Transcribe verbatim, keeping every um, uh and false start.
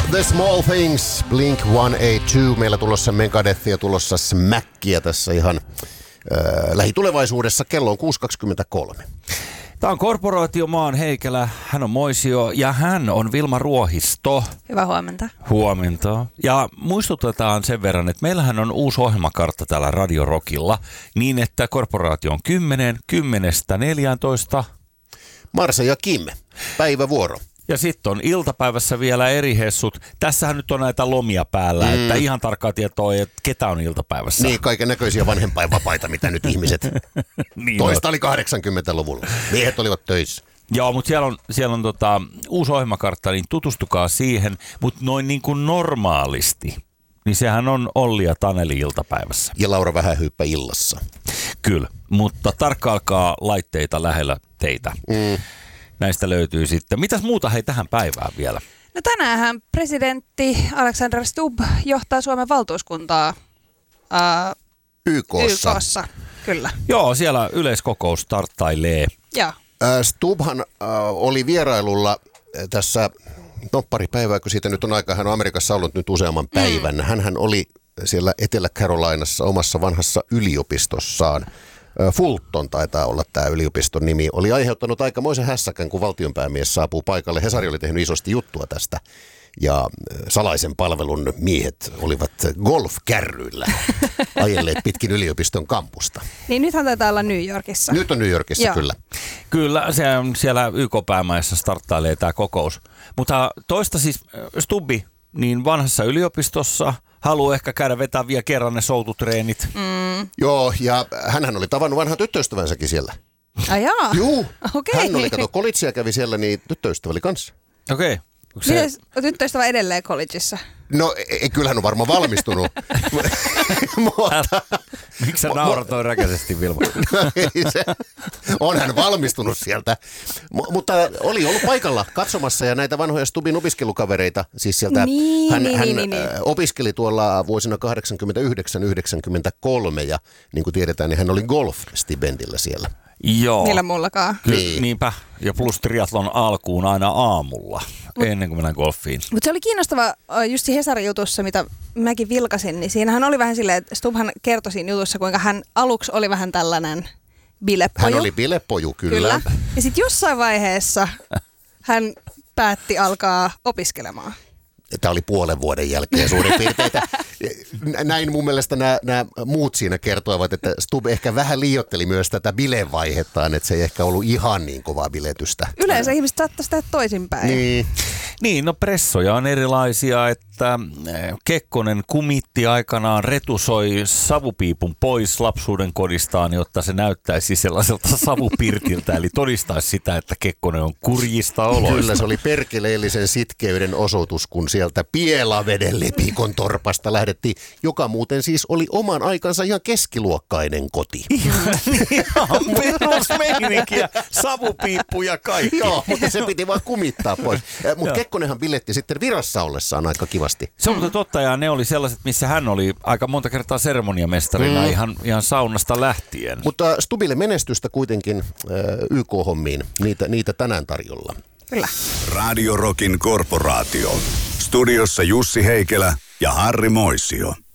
The Small Things, Blink sata kahdeksankymmentäkaksi. Meillä tulossa Megadethia, tulossa Smackia tässä ihan äh, lähitulevaisuudessa. Kello on kuusi kaksikymmentäkolme. Tämä on Korporaatiomaan Heikelä, hän on Moisio ja hän on Vilma Ruohisto. Hyvää huomenta. Huomenta. Ja muistutetaan sen verran, että meillähän on uusi ohjelmakartta täällä Radio Rockilla, niin että Korporaatio on kymmenen, kymmenestä neljääntoista. Marsa ja Kim, päivävuoro. Ja sitten on iltapäivässä vielä eri hessut. Tässähän nyt on näitä lomia päällä, mm. että ihan tarkkaa tietoa, että ketä on iltapäivässä. Niin, kaiken näköisiä vanhempainvapaita, mitä nyt ihmiset. Niin Toista on. oli kahdeksankymmentäluvulla. Miehet olivat töissä. Joo, mutta siellä on, siellä on tota, uusi ohjelmakartta, niin tutustukaa siihen. Mutta noin niin kuin normaalisti, niin sehän on Olli ja Taneli iltapäivässä. Ja Laura Vähähyyppä illassa. Kyllä, mutta tarkkailkaa laitteita lähellä teitä. Mm. Näistä löytyy sitten. Mitäs muuta hei tähän päivään vielä? No tänäänhän presidentti Alexander Stubb johtaa Suomen valtuuskuntaa ää, Y K:ssa. Y K:ssa. Kyllä. Joo, siellä yleiskokous starttailee. Joo. Äh, Stubbhan äh, oli vierailulla tässä, no pari päivää, kun siitä nyt on aika, hän on Amerikassa ollut nyt useamman päivän. Mm. Hänhän oli siellä Etelä-Carolinassa omassa vanhassa yliopistossaan. Fulton taitaa olla tämä yliopiston nimi, oli aiheuttanut aikamoisen hässäkän, kun valtionpäämies saapuu paikalle. Hesari oli tehnyt isosti juttua tästä ja salaisen palvelun miehet olivat golfkärryillä ajelleet pitkin yliopiston kampusta. Niin nythän taitaa olla New Yorkissa. Nyt on New Yorkissa, Joo. kyllä. Kyllä, se on siellä Y K-päämaissa starttailee tämä kokous. Mutta toista siis Stubbi, niin vanhassa yliopistossa haluaa ehkä käydä vetää vielä kerran ne soututreenit. Mm. Joo, ja hänhän oli tavannut vanhan tyttöystävänsäkin siellä. Ai jaa. Juu, okay. Hän oli, kato, kolitsia kävi siellä, niin tyttöystävä oli kanssa. Okei. Okay. Se... Mites, on tyttöystävä edelleen collegeissa? No, ei, kyllä hän on varmaan valmistunut. Mutta... Miksi sä naurat noin räkäisesti, Vilma? No, se, on hän valmistunut sieltä. M- mutta oli ollut paikalla katsomassa ja näitä vanhoja Stubbin opiskelukavereita. Siis sieltä niin, hän, niin, hän niin, niin. opiskeli tuolla vuosina kahdeksankymmentäyhdeksän yhdeksänkymmentäkolme ja niin kuin tiedetään, niin hän oli golf-stipendillä siellä. Joo. Millä mullakaan. Ky- niin. Niinpä. Ja plus triathlon alkuun aina aamulla, Mut, ennen kuin mennään golfiin. Mutta se oli kiinnostava just siinä Hesarin jutussa, mitä mäkin vilkasin, niin siinähän oli vähän silleen, että Stubbhan kertoi siinä jutussa, kuinka hän aluksi oli vähän tällainen bilepoju. Hän oli bilepoju, kyllä. kyllä. Ja sitten jossain vaiheessa hän päätti alkaa opiskelemaan. Tämä oli puolen vuoden jälkeen suurin piirtein. Näin mun mielestä nämä, nämä muut siinä kertoivat, että Stubb ehkä vähän liioitteli myös tätä bilevaihettaan, että se ei ehkä ollut ihan niin kovaa biletystä. Yleensä ihmiset saattaisi tehdä toisinpäin. Niin. Niin, no pressoja on erilaisia, että Kekkonen kumitti aikanaan, retusoi savupiipun pois lapsuuden kodistaan, jotta se näyttäisi sellaiselta savupirtiltä, eli todistaisi sitä, että Kekkonen on kurjista oloista. Kyllä, se oli perkeleellisen sitkeyden osoitus, kun sieltä Pielaveden lepikon torpasta lähdettiin, joka muuten siis oli oman aikansa ihan keskiluokkainen koti. Ihan perusmeininkiä, savupiippu ja kaikki. Joo, mutta se piti vaan kumittaa pois. Mutta Kekkonenhan biletti sitten virassa ollessaan aika kivasti. Se on mutta totta, ja ne oli sellaiset, missä hän oli aika monta kertaa seremoniamestarina mm. ihan, ihan saunasta lähtien. Mutta Stubbille menestystä kuitenkin äh, Y K-hommiin, niitä, niitä tänään tarjolla. Kyllä. Radio Rockin Korporaatio. Studiossa Jussi Heikelä ja Harri Moisio.